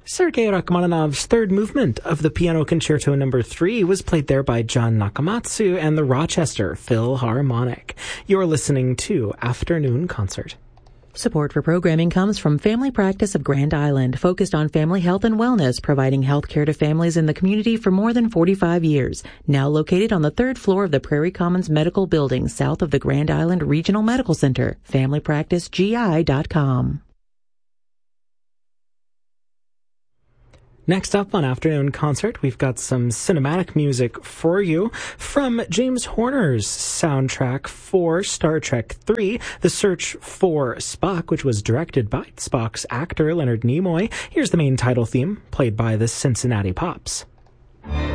Sergei Rachmaninoff's third movement of the Piano Concerto No. 3 was played there by John Nakamatsu and the Rochester Philharmonic. You're listening to Afternoon Concert. Support for programming comes from Family Practice of Grand Island, focused on family health and wellness, providing health care to families in the community for more than 45 years. Now located on the third floor of the Prairie Commons Medical Building, south of the Grand Island Regional Medical Center. FamilyPracticeGI.com. Next up on Afternoon Concert, we've got some cinematic music for you from James Horner's soundtrack for Star Trek III, The Search for Spock, which was directed by Spock's actor Leonard Nimoy. Here's the main title theme, played by the Cincinnati Pops.